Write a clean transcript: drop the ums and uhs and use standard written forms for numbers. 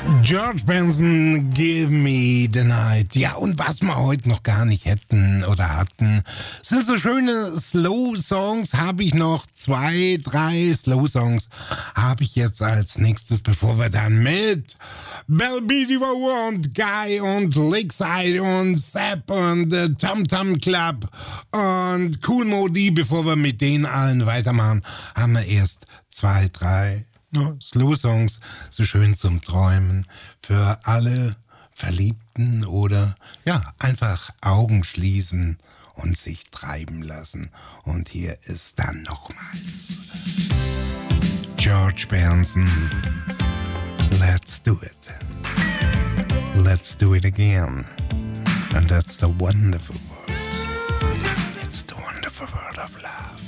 George Benson, Give Me the Night. Ja, und was wir heute noch gar nicht hätten oder hatten, sind so schöne Slow-Songs. Habe ich noch 2, 3 Slow-Songs habe ich jetzt als nächstes, bevor wir dann mit Bell Beatty und Guy und Lakeside und Sepp und Tom Tom Club und Cool Modi, bevor wir mit denen allen weitermachen, haben wir erst 2, 3 Slow-Songs, so schön zum Träumen, für alle Verliebten oder ja, einfach Augen schließen und sich treiben lassen. Und hier ist dann nochmals George Benson, Let's Do It. Let's do it again. And that's the wonderful world. It's the wonderful world of love.